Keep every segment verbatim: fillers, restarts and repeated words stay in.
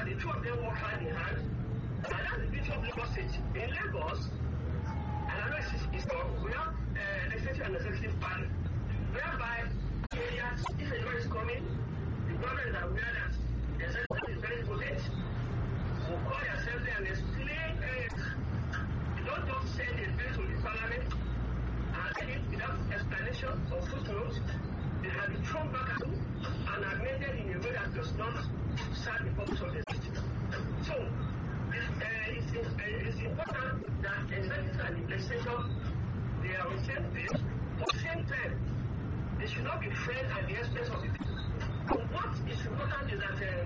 the two of them work hand in hand. And that's the beauty of Lagos State. In Lagos, and I know it's, it's we have uh, legislative and executive power, whereby areas, if a law is coming, the government is aware that the executive is very potent. We will call the assembly and explain it. You don't just send a bill to the parliament and send it without explanation or footnotes. It can be thrown back at you and amended in a way that does not serve the purpose of the state. So, it's, uh, it's, it's, uh, it's important that the executive and the legislature, they are on the same page. At the same time, they should not be friends at the expense of the people. But what is important is that uh,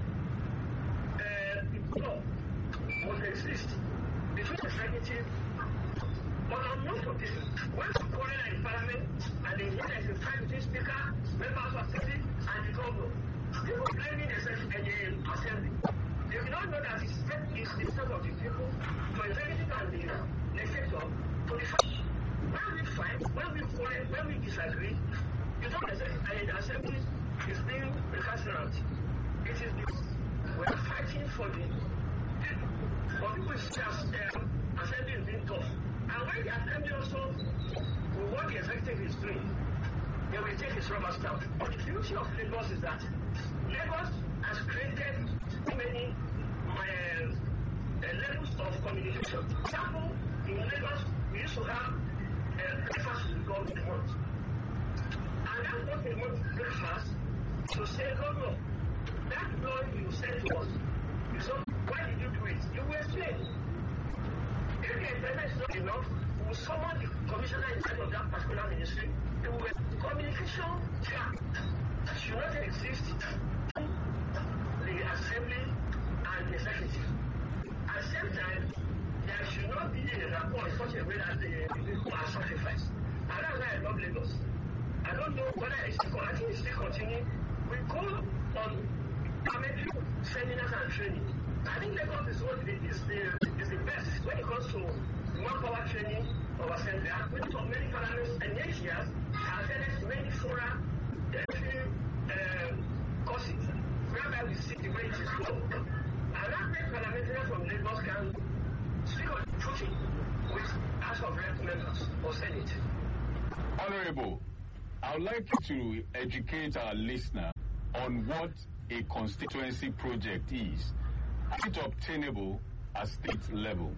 uh, the law must exist between the executive. But on most of this, when you quarrel in parliament and they hear there is a fight between speaker, members of assembly, and the governor, people blaming the assembly. They will not know that it's the state of the people, to executive and the legislature, to the fight. When we fight, when we quarrel, when we disagree, you don't executive and the assembly is being recalcitrant. It is because we are fighting for the people. But people see as um, assembly is being tough. And when the assembly also, with what the executive is doing, they will take his rubber stamp. But the beauty of Lagos is that Lagos has created so many uh, uh, levels of communication. For example, in Lagos, we used to have uh, breakfast with government month. And that government month breakfast to say, no, no, that law you said to us, you said, why did you do it? You will explain. If the employment is not enough, we will summon the commissioner in charge of that particular ministry. The communication gap should not exist between the assembly and the executive. At the same time, there should not be a rapport in such a way that the people are sacrificed. And that's why I love Lagos. I don't know whether it's still, I think it's still continuing. We go on parliamentary seminars and training. I think Lagos is what is the is the best when it comes to manpower training of assembly. I've been to many parliaments and eight years. I've attended many fora, every um, courses, whereby we see the way it is going. And that makes parliamentarians from Lagos can speak on truthing with House of Rep members or Senate. Honorable, I would like you to educate our listener on what a constituency project is. Is it obtainable at state level?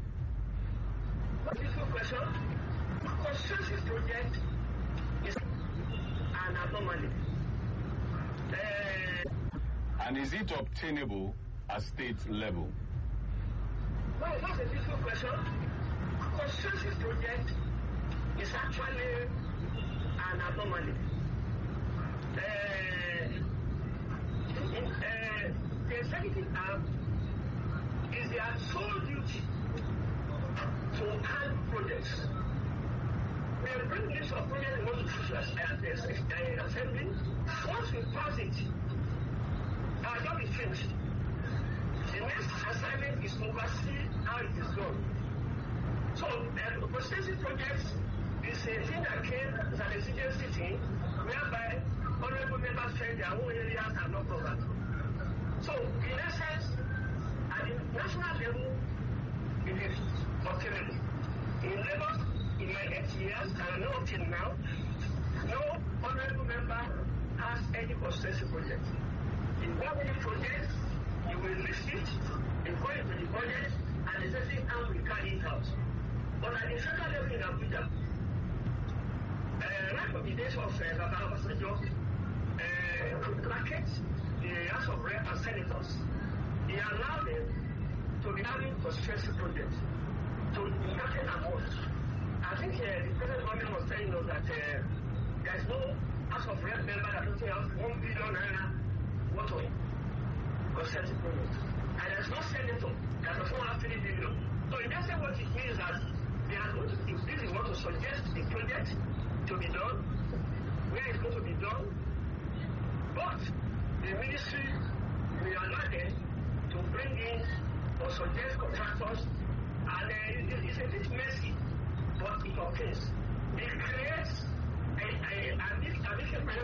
What is your question? Constituency project is an anomaly. Uh, and is it obtainable at state level? Well, that's a difficult question. Constituency project is actually an anomaly. Uh, in, uh, the executive arm is their sole duty to hand projects. They bring list of projects they want to push us at the uh, assembly. Once we pass it, our job is finished. The next assignment is to oversee how it is done. So, uh, constituency projects is a thing that came as an exigency thing, whereby honorable members felt their own areas are not covered. So, in essence, at the national level, it is obtainable. In Lagos, in my eight years, and I know up till now, no honorable member has any constituency project. In one any project, you will receive it, go into the budget, and the executive arm will carry it out. But at the federal level in Abuja, uh, right from the days of uh, Baba Obasanjo, uh, brackets, the House of Rep and Senators, he allowed them to be having constituency projects to be certain amount. I think uh, the present government was telling us that uh, there is no House of Rep member that doesn't have one billion naira worth of constituency projects. And there is no senator that does not have three billion. So in essence, what it means is that they are going to, if they want to suggest a project to be done, where it's going to be done, but the ministry will allow them to bring in or suggest contractors, and uh, it, it's a bit messy, but it occurs. It creates a, a, a, a, a